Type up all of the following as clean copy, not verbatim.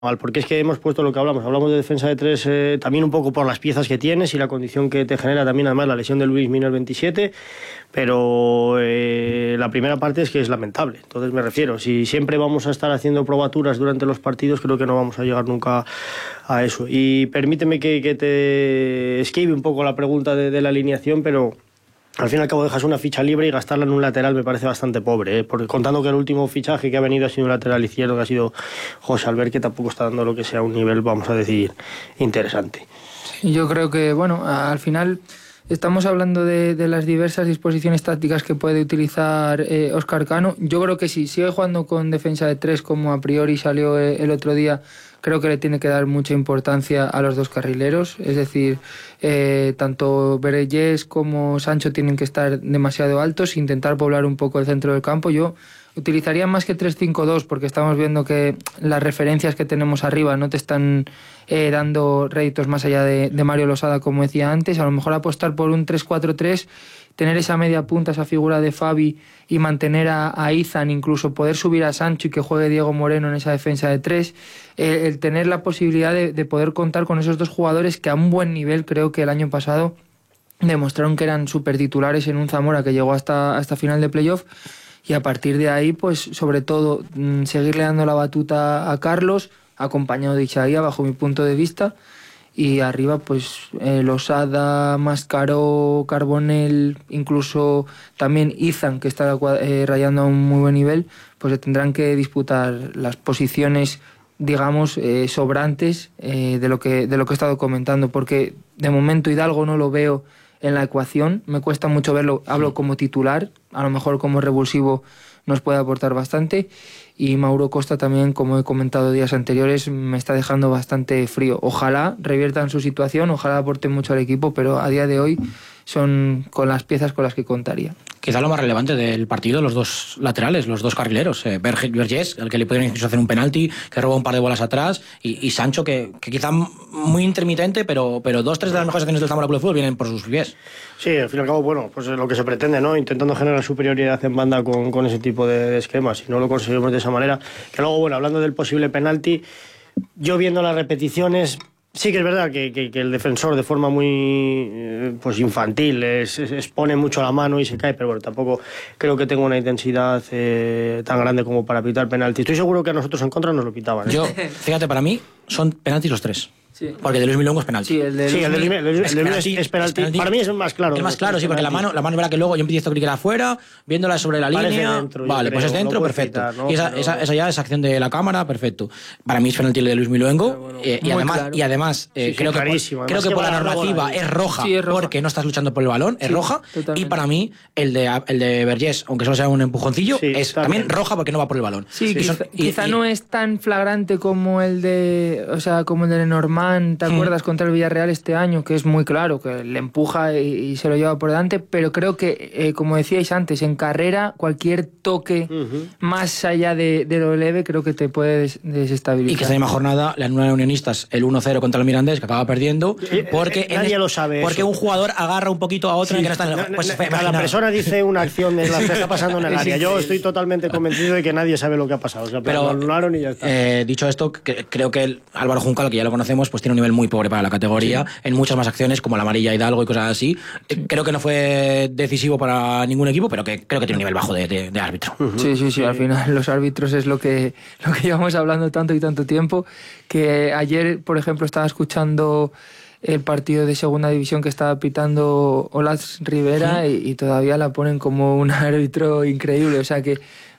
mal, porque es que hemos puesto lo que hablamos de defensa de tres, también un poco por las piezas que tienes y la condición que te genera también además la lesión de Luis Mina el 27, pero la primera parte es que es lamentable. Entonces me refiero, si siempre vamos a estar haciendo probaturas durante los partidos, creo que no vamos a llegar nunca a eso. Y permíteme que te esquive un poco la pregunta de la alineación, pero al fin y al cabo dejas una ficha libre y gastarla en un lateral me parece bastante pobre, porque contando que el último fichaje que ha venido ha sido un lateral izquierdo, que ha sido José Albert, que tampoco está dando lo que sea un nivel, vamos a decir, interesante. Yo creo que, bueno, al final estamos hablando de las diversas disposiciones tácticas que puede utilizar Óscar Cano. Yo creo que si sigue jugando con defensa de tres, como a priori salió el otro día, creo que le tiene que dar mucha importancia a los dos carrileros, es decir, tanto Vergés como Sancho tienen que estar demasiado altos, intentar poblar un poco el centro del campo. Yo utilizaría más que 3-5-2 porque estamos viendo que las referencias que tenemos arriba no te están dando réditos más allá de Mario Losada, como decía antes. A lo mejor apostar por un 3-4-3, tener esa media punta, esa figura de Fabi y mantener a Izan, incluso poder subir a Sancho y que juegue Diego Moreno en esa defensa de tres, el tener la posibilidad de poder contar con esos dos jugadores que a un buen nivel, creo que el año pasado demostraron que eran súper titulares en un Zamora que llegó hasta final de playoff. Y a partir de ahí, pues sobre todo, seguirle dando la batuta a Carlos, acompañado de Isaía, bajo mi punto de vista. Y arriba, pues Losada, Mascaró, Carbonell, incluso también Izan, que está rayando a un muy buen nivel, pues tendrán que disputar las posiciones, digamos, sobrantes de lo que he estado comentando. Porque de momento Hidalgo no lo veo en la ecuación, me cuesta mucho verlo, hablo como titular, a lo mejor como revulsivo nos puede aportar bastante, y Mauro Costa también, como he comentado días anteriores, me está dejando bastante frío. Ojalá reviertan su situación, ojalá aporte mucho al equipo, pero a día de hoy son con las piezas con las que contaría. Quizá lo más relevante del partido, los dos laterales, los dos carrileros. Vergés, al que le pudieron incluso hacer un penalti, que roba un par de bolas atrás, y Sancho, que quizá muy intermitente, pero 2-3 de las mejores acciones del Zamora Club de Fútbol vienen por sus pies. Sí, al fin y al cabo, bueno, pues es lo que se pretende, ¿no? Intentando generar superioridad en banda con ese tipo de esquemas. Si no lo conseguimos de esa manera. Que luego, bueno, hablando del posible penalti, yo viendo las repeticiones, sí que es verdad que el defensor de forma muy pues infantil expone mucho la mano y se cae, pero bueno, tampoco creo que tenga una intensidad tan grande como para pitar penalti. Estoy seguro que a nosotros en contra nos lo pitaban. Yo, fíjate, para mí son penaltis los tres. Sí. Porque el de Luis Milongo es penalti. Sí, el de Luis es penalti. Para mí es el más claro. El más claro, sí, porque la mano es verdad que luego yo empiezo a creer que era afuera, viéndola sobre la línea. Dentro, vale, pues es dentro, no perfecto. Quitar, ¿no? Y esa ya es acción de la cámara, perfecto. Para mí es penalti el de Luis Milongo. Bueno, y además creo que por la normativa es roja, porque no estás luchando por el balón, es roja. Totalmente. Y para mí el de Vergés, aunque solo sea un empujoncillo, es también roja porque no va por el balón. Sí, quizá no es tan flagrante como el de, o sea, como el de Lenormand, ¿te acuerdas? Contra el Villarreal este año, que es muy claro, que le empuja y se lo lleva por delante, pero creo que, como decíais antes, en carrera, cualquier toque más allá de lo leve, creo que te puede desestabilizar. Y que esta misma jornada le anulan a Unionistas el 1-0 contra el Mirandés, que acaba perdiendo, porque nadie lo sabe. Porque un jugador agarra un poquito a otro y que no está en el... Pues, cada persona dice una acción de la que está pasando en el área. Yo estoy totalmente convencido de que nadie sabe lo que ha pasado. O sea, pero lo anularon y ya está. Dicho esto, creo que Álvaro Juncal, que ya lo conocemos, pues tiene un nivel muy pobre para la categoría, en muchas más acciones como la amarilla Hidalgo y cosas así. Creo que no fue decisivo para ningún equipo, pero que creo que tiene un nivel bajo de árbitro. Sí, al final los árbitros es lo que llevamos hablando tanto y tanto tiempo, que ayer, por ejemplo, estaba escuchando el partido de segunda división que estaba pitando Olaz Rivera y todavía la ponen como un árbitro increíble, o sea que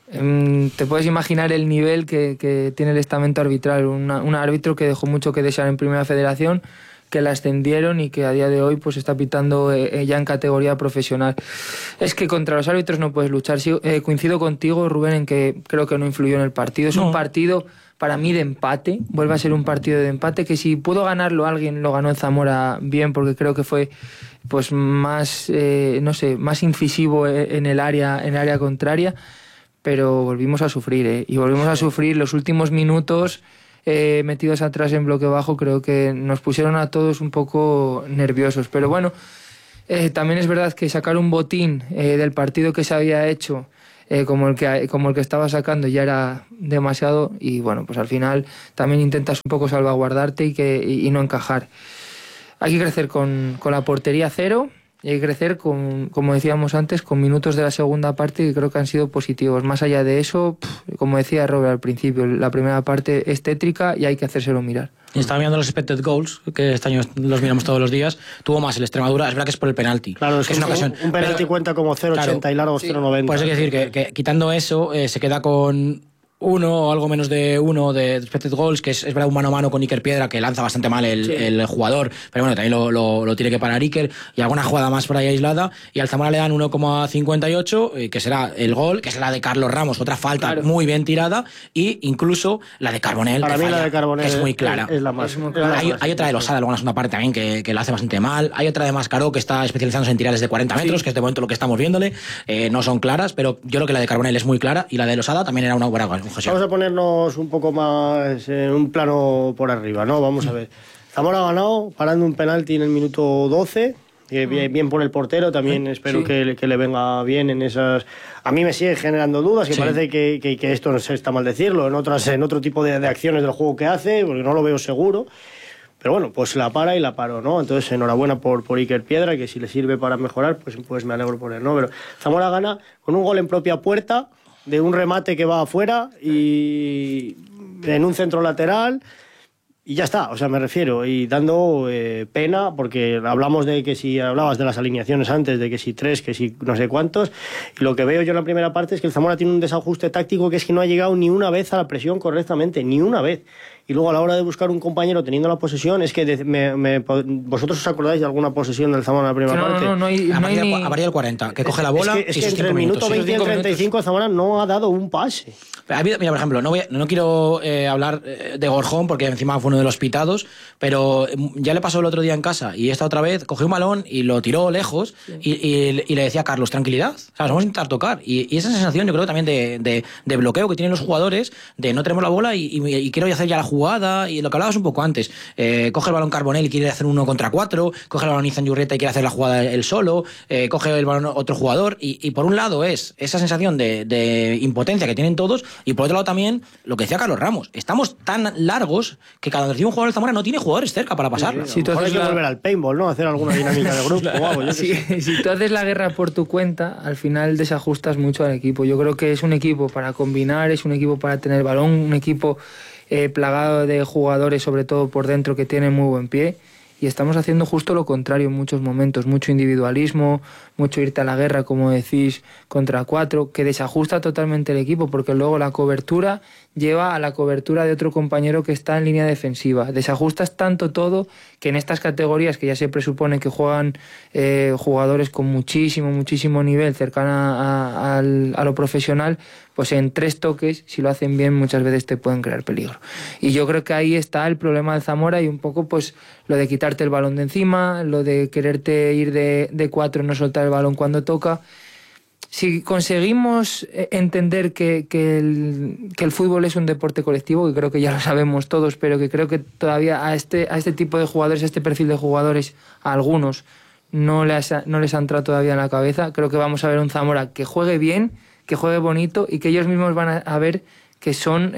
te puedes imaginar el nivel que tiene el estamento arbitral, un árbitro que dejó mucho que desear en Primera Federación, que la ascendieron y que a día de hoy pues está pitando ya en categoría profesional. Es que contra los árbitros no puedes luchar. Sí, coincido contigo, Rubén, en que creo que no influyó en el partido. Es un partido para mí de empate, vuelve a ser un partido de empate, que si pudo ganarlo alguien, lo ganó en Zamora bien, porque creo que fue pues más, más incisivo en el área contraria, pero volvimos a sufrir, y volvimos a sufrir los últimos minutos. Metidos atrás en bloque bajo, creo que nos pusieron a todos un poco nerviosos, pero bueno, también es verdad que sacar un botín del partido que se había hecho como el que estaba sacando ya era demasiado, y bueno, pues al final también intentas un poco salvaguardarte y no encajar. Hay que crecer con la portería cero, y hay que crecer, como decíamos antes, con minutos de la segunda parte que creo que han sido positivos. Más allá de eso, como decía Robert al principio, la primera parte es tétrica y hay que hacérselo mirar. Y estaba mirando los expected goals, que este año los miramos todos los días. Tuvo más el Extremadura, es verdad que es por el penalti. Claro, es que una ocasión. Un penalti cuenta como 0,80 claro, y largo 0,90. Pues hay que decir que quitando eso, se queda con 1 o algo menos de 1 de expected goals, que es verdad un mano a mano con Iker Piedra, que lanza bastante mal el jugador, pero bueno, también lo tiene que parar Iker, y alguna jugada más por ahí aislada, y al Zamora le dan 1,58, que será el gol, que es la de Carlos Ramos, otra falta muy bien tirada, y incluso la de Carbonell, para mí falla, la de Carbonell es muy clara. Es la más. Hay otra de Losada, luego en la segunda parte también, que la hace bastante mal. Hay otra de Mascaró, que está especializándose en tirar desde 40 metros, que es de momento lo que estamos viéndole. No son claras, pero yo creo que la de Carbonell es muy clara, y la de Losada también era una buena ocasión. Vamos a ponernos un poco más en un plano por arriba, ¿no? Vamos a ver. Zamora ha ganado parando un penalti en el minuto 12, bien por el portero, también espero que le venga bien en esas. A mí me sigue generando dudas, que parece que esto no se está mal decirlo, en otro tipo de acciones del juego que hace, porque no lo veo seguro. Pero bueno, pues la para y la paró, ¿no? Entonces, enhorabuena por Iker Piedra, que si le sirve para mejorar, pues me alegro por él, ¿no? Pero Zamora gana con un gol en propia puerta, de un remate que va afuera y en un centro lateral, y ya está, o sea, me refiero, y dando pena, porque hablamos de que si hablabas de las alineaciones antes, de que si 3, que si no sé cuántos, y lo que veo yo en la primera parte es que el Zamora tiene un desajuste táctico, que es que no ha llegado ni una vez a la presión correctamente, ni una vez. Y luego a la hora de buscar un compañero teniendo la posesión, es que ¿vosotros os acordáis de alguna posesión del Zamora en la primera parte? No hay a partir del 40, que coge la bola. Es que entre el minuto 20 y el 35 el Zamora no ha dado un pase. Mira, por ejemplo, no quiero hablar de Gorjón, porque encima fue uno de los pitados, pero ya le pasó el otro día en casa, y esta otra vez cogió un balón y lo tiró lejos, y le decía a Carlos, tranquilidad, ¿sabes? Vamos a intentar tocar. Y esa sensación, yo creo, también de bloqueo que tienen los jugadores, de no tenemos la bola y quiero hacer ya la jugada, y lo que hablabas un poco antes, coge el balón Carbonell y quiere hacer 1 contra 4, coge el balón Izan Yurrieta y quiere hacer la jugada él solo, coge el balón otro jugador, y por un lado es esa sensación de impotencia que tienen todos, y por otro lado también lo que decía Carlos Ramos, estamos tan largos que cada vez que un jugador del Zamora no tiene jugadores cerca para pasarlo. Sí, hay que volver al paintball, ¿no? Hacer alguna dinámica de grupo o algo. Si tú haces la guerra por tu cuenta, al final desajustas mucho al equipo. Yo creo que es un equipo para combinar, es un equipo para tener balón, un equipo plagado de jugadores, sobre todo por dentro, que tienen muy buen pie, y estamos haciendo justo lo contrario en muchos momentos, mucho individualismo, mucho irte a la guerra, como decís, contra 4, que desajusta totalmente el equipo, porque luego la cobertura lleva a la cobertura de otro compañero que está en línea defensiva. Desajustas tanto todo que en estas categorías, que ya se presupone que juegan jugadores con muchísimo nivel, cercana a lo profesional, pues en 3 toques, si lo hacen bien, muchas veces te pueden crear peligro. Y yo creo que ahí está el problema del Zamora, y un poco pues lo de quitarte el balón de encima, lo de quererte ir de 4 y no soltar el balón cuando toca. Si conseguimos entender que el fútbol es un deporte colectivo, que creo que ya lo sabemos todos, pero que creo que todavía a este tipo de jugadores, a este perfil de jugadores, a algunos no les ha entrado todavía en la cabeza, creo que vamos a ver un Zamora que juegue bien, que juegue bonito, y que ellos mismos van a ver que son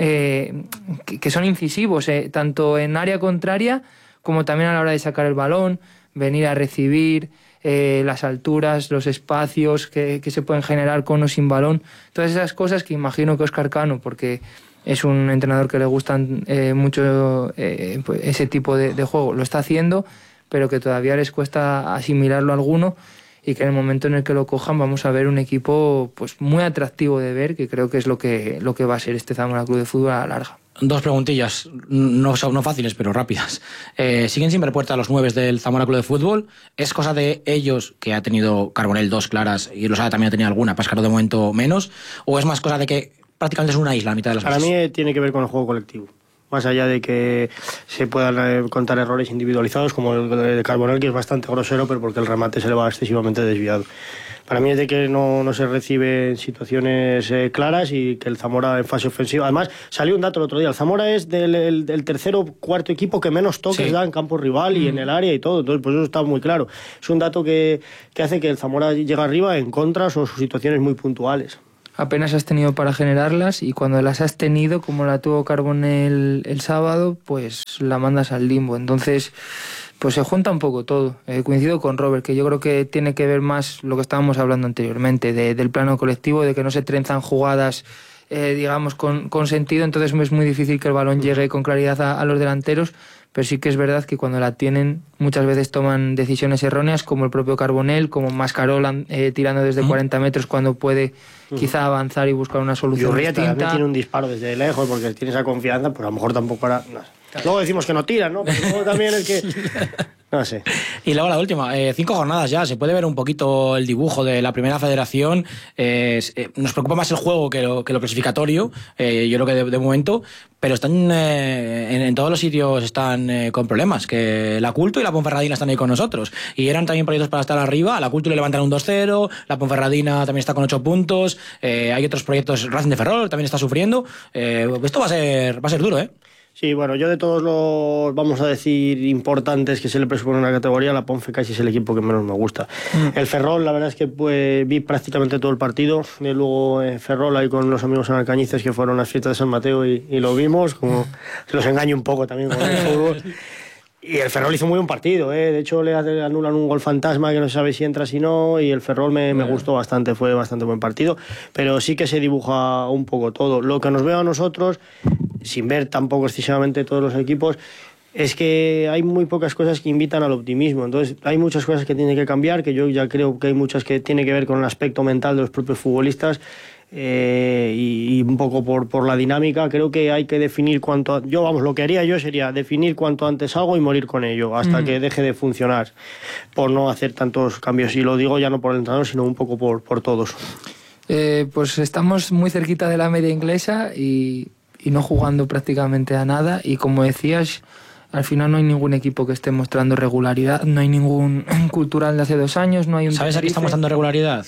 incisivos, tanto en área contraria como también a la hora de sacar el balón, venir a recibir, las alturas, los espacios que se pueden generar con o sin balón, todas esas cosas que imagino que Óscar Cano, porque es un entrenador que le gustan mucho pues ese tipo de juego, lo está haciendo, pero que todavía les cuesta asimilarlo a alguno, y que en el momento en el que lo cojan vamos a ver un equipo pues muy atractivo de ver, que creo que es lo que va a ser este Zamora Club de Fútbol a la larga. 2 preguntillas, no fáciles, pero rápidas. ¿Siguen sin ver puerta los 9 del Zamora Club de Fútbol? ¿Es cosa de ellos, que ha tenido Carbonell 2 claras y Losada también ha tenido alguna, Pascaro de momento menos? ¿O es más cosa de que prácticamente es una isla a mitad de las Para mí tiene que ver con el juego colectivo. Más allá de que se puedan contar errores individualizados, como el de Carbonell, que es bastante grosero, pero porque el remate se le va excesivamente desviado. Para mí es de que no se reciben situaciones claras, y que el Zamora en fase ofensiva... Además, salió un dato el otro día. El Zamora es del tercer o cuarto equipo que menos toques da en campo rival y en el área y todo. Entonces, pues eso está muy claro. Es un dato que hace que el Zamora llegue arriba en contras o sus situaciones muy puntuales. apenas has tenido para generarlas, y cuando las has tenido, como la tuvo Carbonell el sábado, pues la mandas al limbo. Entonces, pues se junta un poco todo. Coincido con Robert, que yo creo que tiene que ver más lo que estábamos hablando anteriormente, del plano colectivo, de que no se trenzan jugadas, digamos, con sentido. Entonces es muy difícil que el balón llegue con claridad a los delanteros, pero sí que es verdad que cuando la tienen muchas veces toman decisiones erróneas, como el propio Carbonell, como Mascarol tirando desde 40 metros cuando puede quizá avanzar y buscar una solución distinta. También tiene un disparo desde lejos porque tiene esa confianza, pues a lo mejor tampoco era... No. Luego decimos que no tiran, ¿no? Pero luego también es que... No sé. Y luego la última, 5 jornadas ya, se puede ver un poquito el dibujo de la primera federación. Nos preocupa más el juego que lo clasificatorio, yo creo que de momento, pero están en todos los sitios están con problemas, que la Culto y la Ponferradina están ahí con nosotros, y eran también proyectos para estar arriba. La Culto le levantan un 2-0, la Ponferradina también está con 8 puntos, hay otros proyectos, Racing de Ferrol también está sufriendo. Esto va a ser duro, ¿eh? Sí, bueno, yo de todos los, vamos a decir, importantes que se le presupone una categoría, la Ponfe casi es el equipo que menos me gusta. El Ferrol, la verdad es que vi prácticamente todo el partido. Y luego Ferrol ahí con los amigos en Alcañices, que fueron las fiestas de San Mateo y lo vimos, como se los engaño un poco también con el fútbol. Y el Ferrol hizo muy buen partido, ¿eh? De hecho le anulan un gol fantasma que no se sabe si entra, si no, y el Ferrol me gustó bastante, fue bastante buen partido, pero sí que se dibuja un poco todo. Lo que nos veo a nosotros, sin ver tampoco excesivamente todos los equipos, es que hay muy pocas cosas que invitan al optimismo. Entonces hay muchas cosas que tienen que cambiar, que yo ya creo que hay muchas que tienen que ver con el aspecto mental de los propios futbolistas, y un poco por la dinámica. Creo que hay que definir lo que haría yo sería definir cuanto antes algo y morir con ello hasta que deje de funcionar, por no hacer tantos cambios, y lo digo ya no por el entrenador sino un poco por todos. Pues estamos muy cerquita de la media inglesa y no jugando prácticamente a nada, y como decías, al final no hay ningún equipo que esté mostrando regularidad, no hay ningún Cultural de hace 2 años, no hay un... ¿Sabes a qué está mostrando regularidad?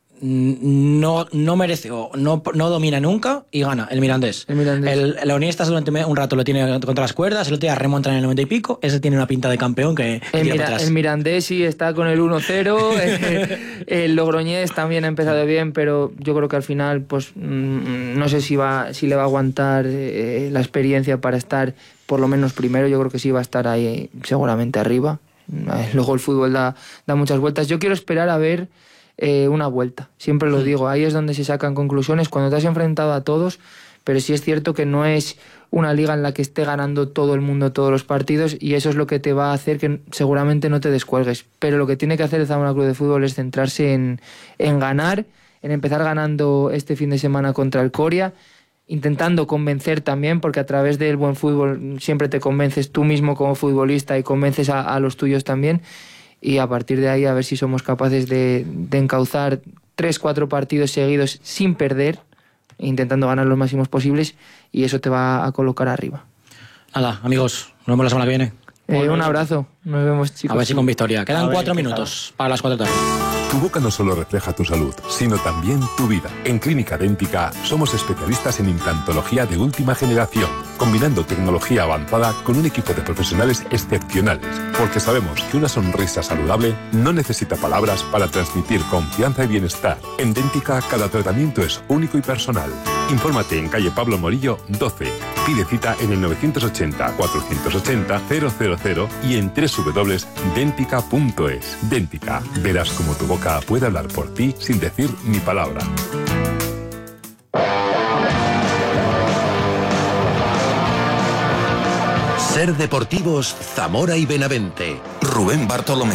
No merece, no domina nunca y gana el Mirandés. El Uniestas durante un rato lo tiene contra las cuerdas, el otro día remonta en el 90 y pico, ese tiene una pinta de campeón que el Mirandés sí está con el 1-0. El Logroñés también ha empezado bien, pero yo creo que al final pues no sé si le va a aguantar la experiencia para estar por lo menos primero. Yo creo que sí va a estar ahí seguramente arriba. Luego el fútbol da muchas vueltas. Yo quiero esperar a ver una vuelta, siempre lo digo, ahí es donde se sacan conclusiones cuando te has enfrentado a todos, pero sí es cierto que no es una liga en la que esté ganando todo el mundo todos los partidos, y eso es lo que te va a hacer que seguramente no te descuelgues, pero lo que tiene que hacer el Zamora Club de Fútbol es centrarse en ganar, en empezar ganando este fin de semana contra el Coria, intentando convencer también, porque a través del buen fútbol siempre te convences tú mismo como futbolista y convences a los tuyos también. Y a partir de ahí a ver si somos capaces de encauzar 3-4 partidos seguidos sin perder, intentando ganar los máximos posibles, y eso te va a colocar arriba. Nada, amigos, nos vemos la semana que viene. Un abrazo, nos vemos, chicos. A ver si con victoria. Quedan 4 minutos para las 4 de la tarde. Tu boca no solo refleja tu salud, sino también tu vida. En Clínica Dèntica somos especialistas en implantología de última generación, combinando tecnología avanzada con un equipo de profesionales excepcionales, porque sabemos que una sonrisa saludable no necesita palabras para transmitir confianza y bienestar. En Dèntica cada tratamiento es único y personal. Infórmate en calle Pablo Morillo 12. Pide cita en el 980 480 000 y en www.dentica.es. Dèntica, verás como tu boca puede hablar por ti sin decir ni palabra. Ser Deportivos, Zamora y Benavente. Rubén Bartolomé.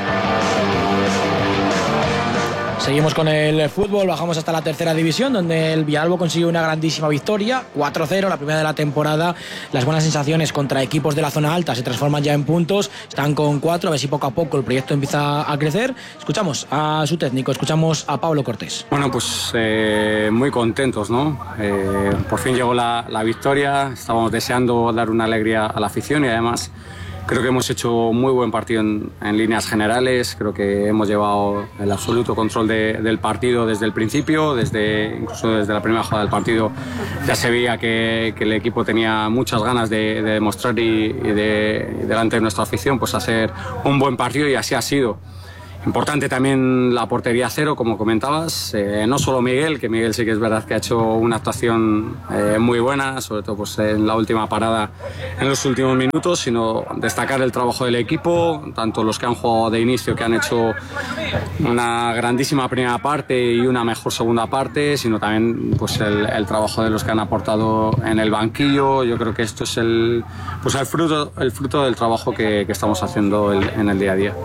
Seguimos con el fútbol, bajamos hasta la 3ª división, donde el Villalbo consiguió una grandísima victoria, 4-0, la primera de la temporada. Las buenas sensaciones contra equipos de la zona alta se transforman ya en puntos, están con 4, a ver si poco a poco el proyecto empieza a crecer. Escuchamos a su técnico, escuchamos a Pablo Cortés. Bueno, pues muy contentos, ¿no? Por fin llegó la victoria, estábamos deseando dar una alegría a la afición, y además creo que hemos hecho muy buen partido en líneas generales. Creo que hemos llevado el absoluto control del partido desde el principio, incluso desde la primera jugada del partido ya se veía que el equipo tenía muchas ganas de demostrar y delante de nuestra afición pues hacer un buen partido, y así ha sido. Importante también la portería cero, como comentabas, no solo Miguel, que Miguel sí que es verdad que ha hecho una actuación muy buena, sobre todo pues, en la última parada en los últimos minutos, sino destacar el trabajo del equipo, tanto los que han jugado de inicio, que han hecho una grandísima primera parte y una mejor segunda parte, sino también pues, el trabajo de los que han aportado en el banquillo. Yo creo que esto es el fruto del trabajo que estamos haciendo en el día a día.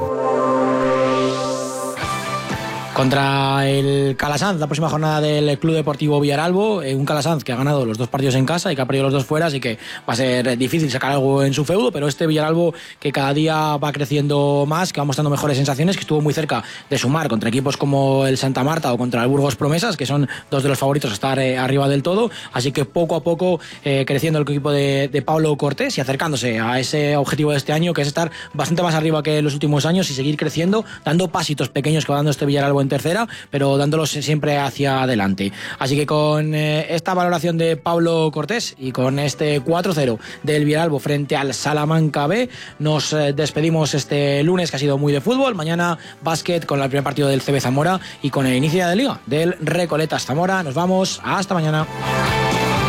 Contra el Calasanz, la próxima jornada del Club Deportivo Villaralbo, un Calasanz que ha ganado los 2 partidos en casa y que ha perdido los 2 fuera, así que va a ser difícil sacar algo en su feudo, pero este Villaralbo que cada día va creciendo más, que va mostrando mejores sensaciones, que estuvo muy cerca de sumar contra equipos como el Santa Marta o contra el Burgos Promesas, que son 2 de los favoritos a estar arriba del todo, así que poco a poco creciendo el equipo de Pablo Cortés y acercándose a ese objetivo de este año, que es estar bastante más arriba que en los últimos años y seguir creciendo, dando pasitos pequeños que va dando este Villaralbo en tercera, pero dándolos siempre hacia adelante. Así que con esta valoración de Pablo Cortés y con este 4-0 del Villaralbo frente al Salamanca B, nos despedimos este lunes, que ha sido muy de fútbol. Mañana básquet con el primer partido del CB Zamora y con el inicio de liga del Recoletas Zamora. Nos vamos, hasta mañana.